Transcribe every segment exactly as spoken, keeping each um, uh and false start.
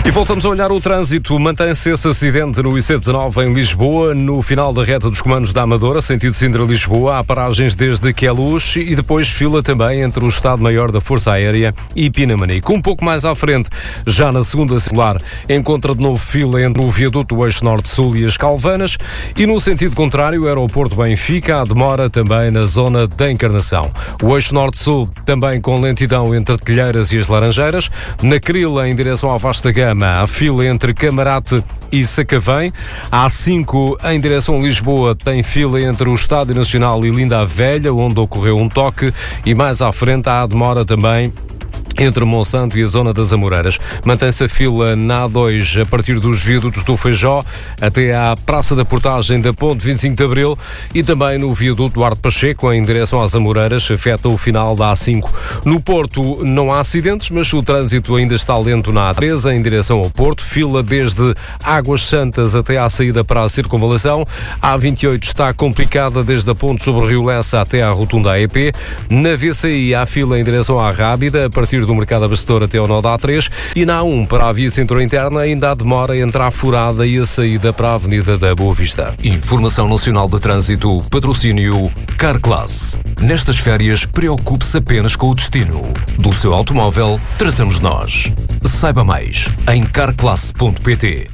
E voltamos a olhar o trânsito. Mantém-se esse acidente no I C dezanove em Lisboa, no final da reta dos comandos da Amadora, sentido Sintra-Lisboa. Há paragens desde Queluz e depois fila também entre o Estado-Maior da Força Aérea e Pinamanique. Um pouco mais à frente, já na segunda circular, encontra de novo fila entre o viaduto do Eixo Norte-Sul e as Calvanas. E no sentido contrário, o aeroporto Benfica, há demora também na zona da Encarnação. O Eixo Norte-Sul também com lentidão entre Telheiras e as Laranjeiras. Na Crila, em direção à Vasta Gama, há fila entre Camarate e Sacavém. A A cinco, em direção a Lisboa, tem fila entre o Estádio Nacional e Linda a Velha, onde ocorreu um toque. E mais à frente há demora também entre Monsanto e a zona das Amoreiras. Mantém-se a fila na A dois a partir dos viadutos do Feijó até à Praça da Portagem da Ponte vinte e cinco de Abril e também no viaduto Duarte Pacheco em direção às Amoreiras, afeta o final da A cinco. No Porto não há acidentes, mas o trânsito ainda está lento na A três em direção ao Porto, fila desde Águas Santas até à saída para a Circunvalação. A A vinte e oito está complicada desde a Ponte sobre o Rio Lessa até à Rotunda A E P. Na V C I há fila em direção à Rábida, a partir do Mercado Abastecedor até ao nó da A três, e na A um para a via cintura interna ainda há demora entre a Furada e a saída para a Avenida da Boa Vista. Informação Nacional de Trânsito, patrocínio Carclass. Nestas férias, preocupe-se apenas com o destino. Do seu automóvel, tratamos nós. Saiba mais em carclass ponto pt.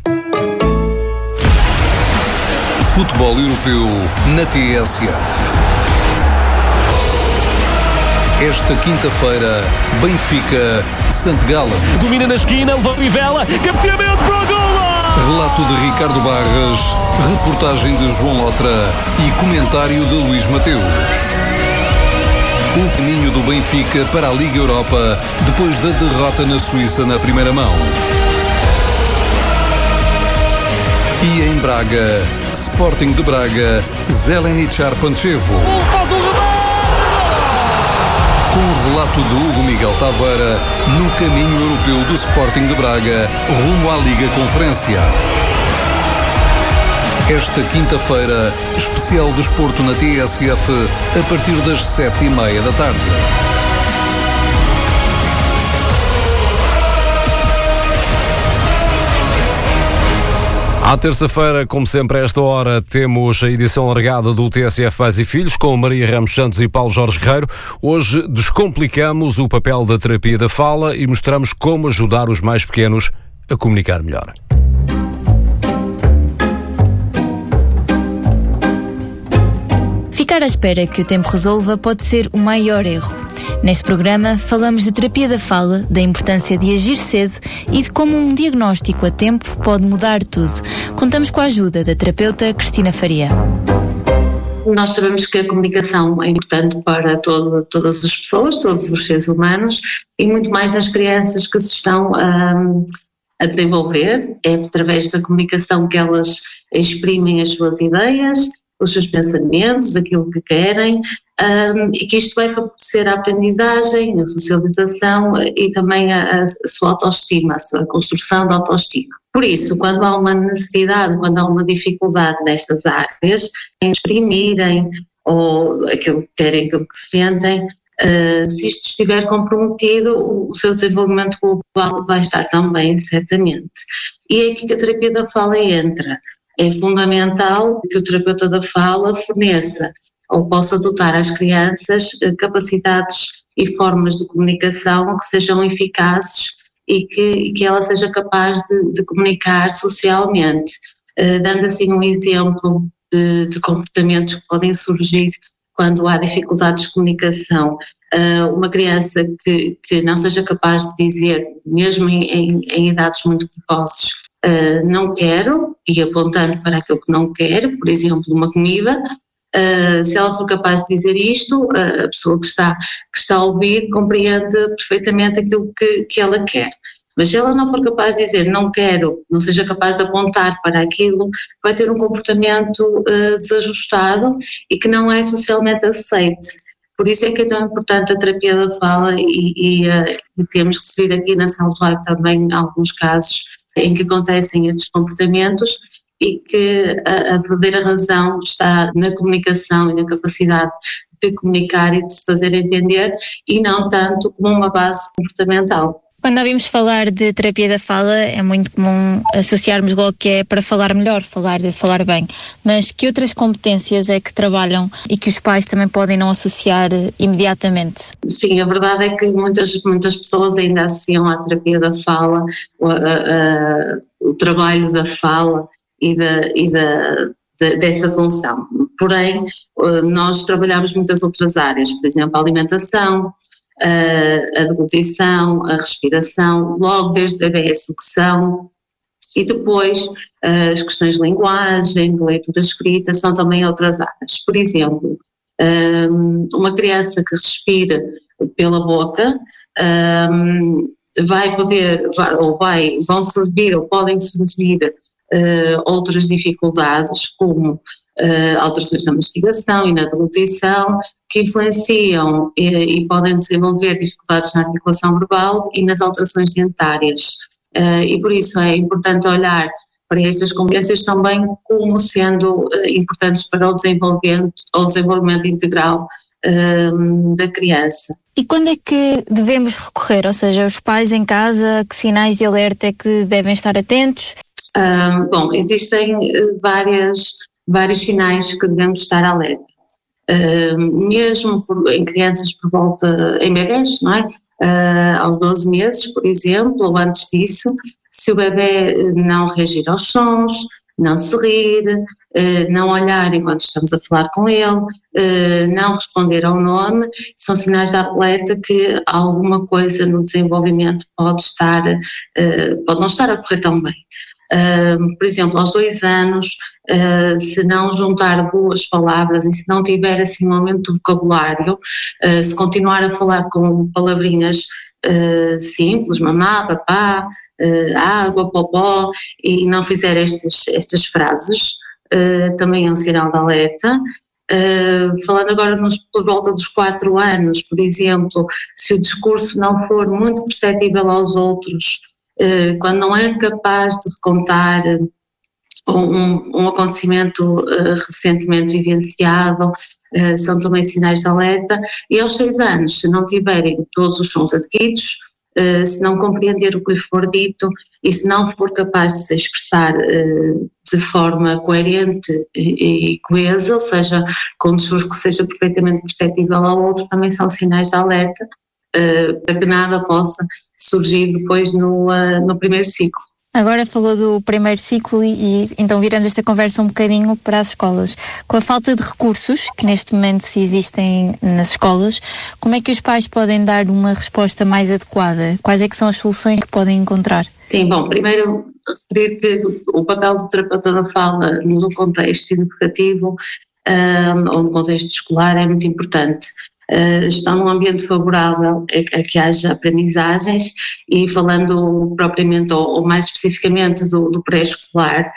Futebol Europeu na T S F. Esta quinta-feira, Benfica, Santo Gala. Domina na esquina, levou Rivela, cabeceamento para o golo! Relato de Ricardo Barras, reportagem de João Lotra e comentário de Luís Mateus. O caminho do Benfica para a Liga Europa, depois da derrota na Suíça na primeira mão. E em Braga, Sporting de Braga, Zelenichar Panchevo. Com o relato de Hugo Miguel Taveira no caminho europeu do Sporting de Braga rumo à Liga Conferência. Esta quinta-feira, especial desporto na T S F a partir das sete e meia da tarde. À terça-feira, como sempre a esta hora, temos a edição largada do T S F Pais e Filhos com Maria Ramos Santos e Paulo Jorge Guerreiro. Hoje descomplicamos o papel da terapia da fala e mostramos como ajudar os mais pequenos a comunicar melhor. Ficar à espera que o tempo resolva pode ser o maior erro. Neste programa, falamos de terapia da fala, da importância de agir cedo e de como um diagnóstico a tempo pode mudar tudo. Contamos com a ajuda da terapeuta Cristina Faria. Nós sabemos que a comunicação é importante para todo, todas as pessoas, todos os seres humanos e muito mais nas crianças que se estão um, a desenvolver. É através da comunicação que elas exprimem as suas ideias, os seus pensamentos, aquilo que querem, um, e que isto vai favorecer a aprendizagem, a socialização e também a, a sua autoestima, a sua construção da autoestima. Por isso, quando há uma necessidade, quando há uma dificuldade nestas áreas, em exprimirem ou aquilo que querem, aquilo que sentem, uh, se isto estiver comprometido, o seu desenvolvimento global vai estar também, certamente. E é aqui que a terapia da fala entra. É fundamental que o terapeuta da fala forneça ou possa dotar às crianças capacidades e formas de comunicação que sejam eficazes e que, que ela seja capaz de, de comunicar socialmente, uh, dando assim um exemplo de, de comportamentos que podem surgir quando há dificuldades de comunicação. Uh, uma criança que, que não seja capaz de dizer, mesmo em, em, em idades muito precoces, Uh, não quero, e apontando para aquilo que não quer, por exemplo, uma comida, uh, se ela for capaz de dizer isto, uh, a pessoa que está, que está a ouvir compreende perfeitamente aquilo que, que ela quer. Mas se ela não for capaz de dizer não quero, não seja capaz de apontar para aquilo, vai ter um comportamento uh, desajustado e que não é socialmente aceite. Por isso é que é tão importante a terapia da fala e, e, uh, e temos recebido aqui na Sound Live também alguns casos em que acontecem estes comportamentos e que a, a verdadeira razão está na comunicação e na capacidade de comunicar e de se fazer entender e não tanto como uma base comportamental. Quando ouvimos falar de terapia da fala, é muito comum associarmos logo que é para falar melhor, falar, falar bem. Mas que outras competências é que trabalham e que os pais também podem não associar imediatamente? Sim, a verdade é que muitas, muitas pessoas ainda associam à terapia da fala o, a, a, o trabalho da fala e, da, e da, de, dessa função. Porém, nós trabalhamos muitas outras áreas, por exemplo, a alimentação, a deglutição, a respiração, logo desde o bebê a sucção, e depois as questões de linguagem, de leitura escrita, são também outras áreas. Por exemplo, uma criança que respira pela boca vai poder, ou vai, vão surgir ou podem surgir outras dificuldades, como Uh, alterações na mastigação e na deglutição, que influenciam e, e podem desenvolver dificuldades na articulação verbal e nas alterações dentárias. Uh, e por isso é importante olhar para estas competências também como sendo uh, importantes para o desenvolvimento, o desenvolvimento integral uh, da criança. E quando é que devemos recorrer? Ou seja, os pais em casa, que sinais de alerta é que devem estar atentos? Uh, bom, existem várias vários sinais que devemos estar alerta, uh, mesmo por, em crianças por volta, em bebés, não é? Uh, aos doze meses, por exemplo, ou antes disso, se o bebê não reagir aos sons, não sorrir, uh, não olhar enquanto estamos a falar com ele, uh, não responder ao nome, são sinais de alerta que alguma coisa no desenvolvimento pode estar, uh, pode não estar a correr tão bem. Uh, por exemplo, aos dois anos, uh, se não juntar duas palavras e se não tiver assim um aumento do vocabulário, uh, se continuar a falar com palavrinhas uh, simples, mamá, papá, uh, água, popó, e não fizer estas, estas frases, uh, também é um sinal de alerta. Uh, falando agora nos, por volta dos quatro anos, por exemplo, se o discurso não for muito perceptível aos outros, quando não é capaz de contar um, um acontecimento uh, recentemente vivenciado, uh, são também sinais de alerta. E aos seis anos, se não tiverem todos os sons adquiridos, uh, se não compreender o que lhe for dito e se não for capaz de se expressar uh, de forma coerente e, e coesa, ou seja, com um discurso que seja perfeitamente perceptível ao outro, também são sinais de alerta uh, para que nada possa surgir depois no, uh, no primeiro ciclo. Agora falou do primeiro ciclo e, e então viramos esta conversa um bocadinho para as escolas. Com a falta de recursos que neste momento se existem nas escolas, como é que os pais podem dar uma resposta mais adequada? Quais é que são as soluções que podem encontrar? Sim, bom, primeiro referir que o papel do terapeuta da fala no contexto educativo um, ou no contexto escolar é muito importante. Uh, estão num ambiente favorável a, a que haja aprendizagens e falando propriamente ou, ou mais especificamente do, do pré-escolar,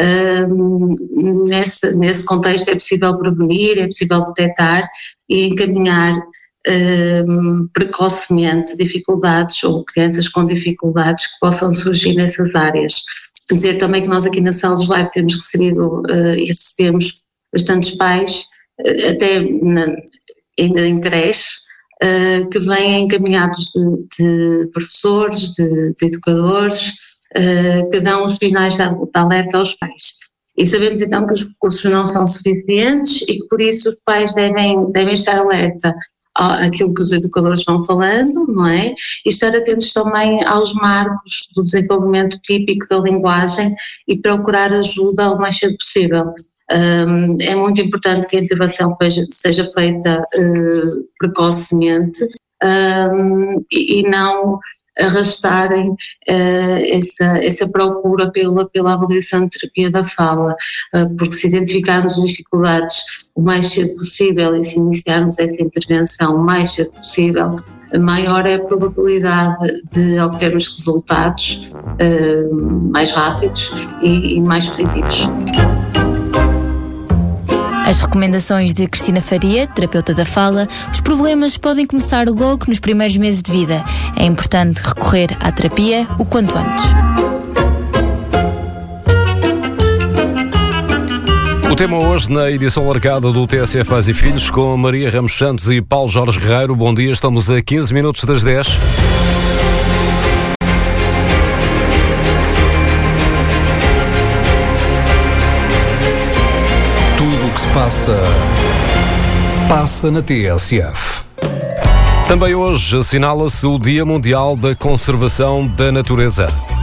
uh, nesse, nesse contexto é possível prevenir, é possível detectar e encaminhar uh, precocemente dificuldades ou crianças com dificuldades que possam surgir nessas áreas. Quer dizer também que nós aqui na Saúde Live temos recebido uh, e recebemos bastantes pais, uh, até na ainda em creche, uh, que vêm encaminhados de, de professores, de, de educadores, uh, que dão os sinais de, de alerta aos pais. E sabemos então que os recursos não são suficientes e que por isso os pais devem, devem estar alerta àquilo que os educadores vão falando, não é? E estar atentos também aos marcos do desenvolvimento típico da linguagem e procurar ajuda o mais cedo possível. Um, é muito importante que a intervenção seja, seja feita uh, precocemente um, e, e não arrastarem uh, essa, essa procura pela, pela avaliação de terapia da fala, uh, porque se identificarmos as dificuldades o mais cedo possível e se iniciarmos essa intervenção o mais cedo possível, maior é a probabilidade de obtermos resultados uh, mais rápidos e, e mais positivos. As recomendações de Cristina Faria, terapeuta da fala, os problemas podem começar logo nos primeiros meses de vida. É importante recorrer à terapia o quanto antes. O tema hoje na edição largada do T S F Pais e Filhos com Maria Ramos Santos e Paulo Jorge Guerreiro. Bom dia, estamos a quinze minutos das dez. passa, passa na T S F. Também hoje assinala-se o Dia Mundial da Conservação da Natureza.